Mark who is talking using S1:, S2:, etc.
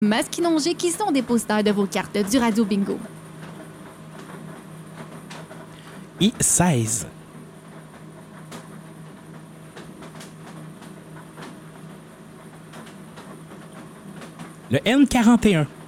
S1: Masquinongés qui sont dépositaires de vos cartes du Radio Bingo.
S2: I16. Le N41.